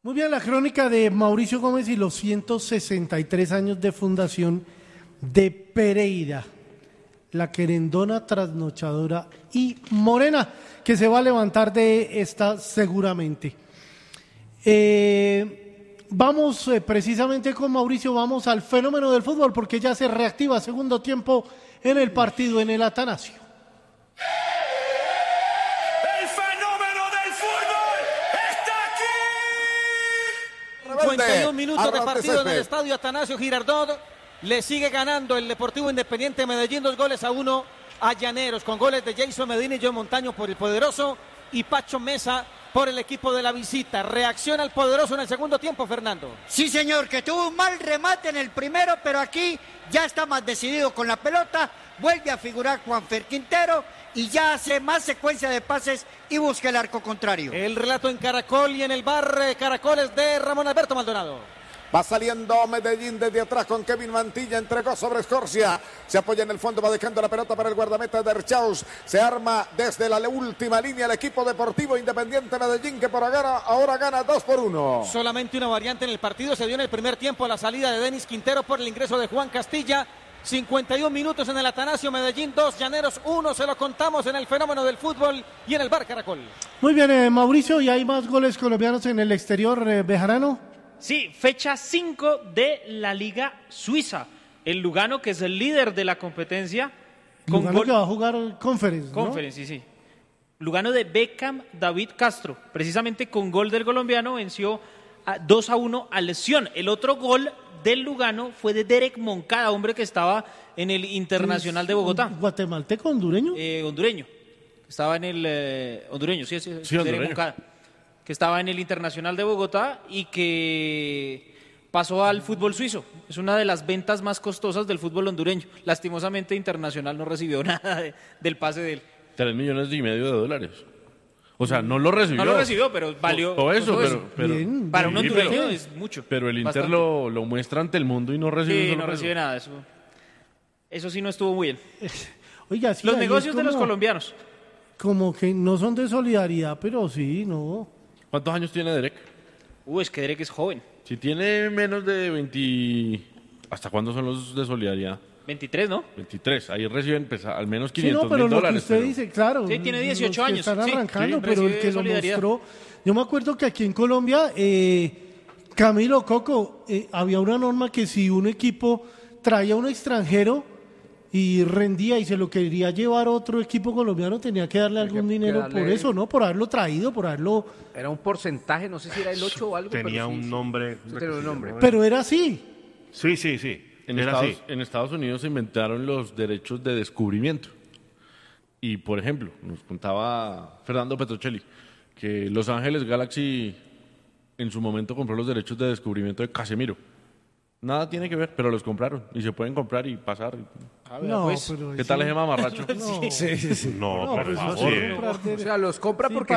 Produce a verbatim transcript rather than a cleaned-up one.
Muy bien, la crónica de Mauricio Gómez y los ciento sesenta y tres años de fundación de Pereira, la querendona, trasnochadora y morena, que se va a levantar de esta seguramente. Eh, vamos eh, precisamente con Mauricio, vamos al fenómeno del fútbol, porque ya se reactiva segundo tiempo en el partido en el Atanasio. cincuenta y un minutos de partido en el estadio Atanasio Girardot. Le sigue ganando el Deportivo Independiente Medellín dos goles a uno a Llaneros, con goles de Jason Medina y John Montaño por el Poderoso y Pacho Mesa por el equipo de la visita. Reacciona el Poderoso en el segundo tiempo, Fernando. Sí, señor, que tuvo un mal remate en el primero, pero aquí ya está más decidido con la pelota. Vuelve a figurar Juanfer Quintero y ya hace más secuencia de pases y busca el arco contrario. El relato en Caracol y en el bar eh, Caracoles de Ramón Alberto Maldonado. Va saliendo Medellín desde atrás con Kevin Mantilla, entregó sobre Escorcia, se apoya en el fondo, va dejando la pelota para el guardameta de Erchaus, se arma desde la última línea el equipo Deportivo Independiente Medellín, que por ahora, ahora gana dos por uno. Solamente una variante en el partido se dio en el primer tiempo, la salida de Denis Quintero por el ingreso de Juan Castilla. cincuenta y un minutos en el Atanasio, Medellín dos, Llaneros uno, se lo contamos en el fenómeno del fútbol y en el bar Caracol. Muy bien, eh, Mauricio, ¿y hay más goles colombianos en el exterior, eh, Bejarano? Sí, fecha cinco de la Liga Suiza. El Lugano, que es el líder de la competencia. Con Lugano gol... que va a jugar Conference, ¿no? Conference, sí, sí. Lugano de Beckham David Castro. Precisamente con gol del colombiano venció a dos a uno a Lesión. El otro gol del Lugano fue de Derek Moncada, hombre que estaba en el Internacional de Bogotá. ¿Guatemalteco, hondureño? Eh, hondureño. Estaba en el... Eh, hondureño, sí, sí, sí, Derek hondureño. Moncada. Que estaba en el Internacional de Bogotá y que pasó al fútbol suizo. Es una de las ventas más costosas del fútbol hondureño. Lastimosamente, Internacional no recibió nada de, del pase de él. Tres millones y medio de dólares. O sea, no lo recibió. No lo recibió, pero valió. Todo eso, pero, eso. pero Bien, para un sí, hondureño pero, es mucho. Pero el Inter bastante. lo, lo muestra ante el mundo y no recibe. Sí, no recibe nada. Eso, eso sí no estuvo muy bien. Oiga, sí, Los ahí negocios es como, de los colombianos. Como que no son de solidaridad, pero sí, no. ¿Cuántos años tiene Derek? Uy, es que Derek es joven. Si tiene menos de veinte... ¿Hasta cuándo son los de solidaridad? veintitrés, ¿no? veintitrés. Ahí reciben pues, al menos Sí, quinientos no, pero mil lo dólares. que usted pero... dice, claro. Sí, tiene dieciocho los que años, están sí, arrancando, sí, pero el recibe que lo solidaridad. mostró... Yo me acuerdo que aquí en Colombia, eh, Camilo Coco, eh, había una norma que si un equipo traía a un extranjero y rendía y se lo quería llevar otro equipo colombiano, tenía que darle algún que dinero darle- por eso, ¿no? Por haberlo traído, por haberlo... Era un porcentaje, no sé si era el ocho o algo. Tenía pero sí, un sí. nombre. Sí, tenía un nombre. Pero era así. Sí, sí, sí. En Era Estados, así. en Estados Unidos se inventaron los derechos de descubrimiento. Y, por ejemplo, nos contaba Fernando Petrocelli que Los Ángeles Galaxy en su momento compró los derechos de descubrimiento de Casemiro. Nada tiene que ver, pero los compraron. Y se pueden comprar y pasar. No, pues, pero ¿Qué eso- tal ese mamarracho? No, No, No, por pues, favor. no se comprar de- O sea, los compra Sí, porque